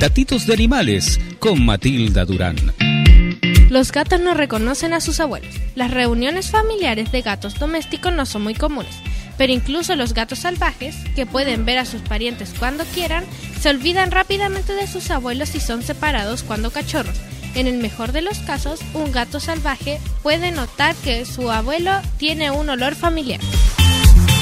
Datitos de animales con Matilda Durán. Los gatos no reconocen a sus abuelos. Las reuniones familiares de gatos domésticos no son muy comunes, pero incluso los gatos salvajes, que pueden ver a sus parientes cuando quieran, se olvidan rápidamente de sus abuelos y son separados cuando cachorros. En el mejor de los casos, un gato salvaje puede notar que su abuelo tiene un olor familiar.